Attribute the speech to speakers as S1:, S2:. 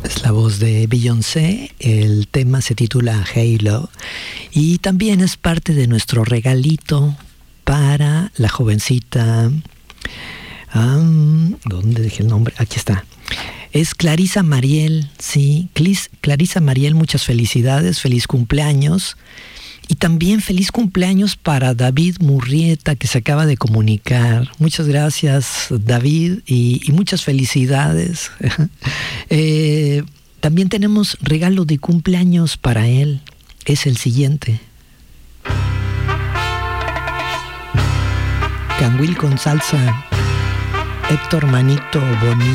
S1: Es la voz de Beyoncé, el tema se titula Halo y también es parte de nuestro regalito para la jovencita. ¿Dónde dejé el nombre? Aquí está. Es Clarisa Mariel, sí. Clarisa Mariel, muchas felicidades, feliz cumpleaños. Y también feliz cumpleaños para David Murrieta, que se acaba de comunicar. Muchas gracias, David, y muchas felicidades. También tenemos regalo de cumpleaños para él. Es el siguiente. Canguil con salsa. Héctor Manito Bonito.